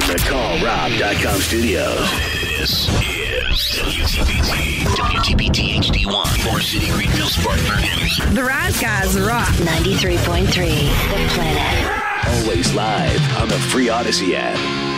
from the CallRob.com studios. This is WTBT HD1, Forest City, Greenville, Spartanburg, Henderson. The Rise Guys rock. 93.3 The Planet. Always live on the free Odyssey app.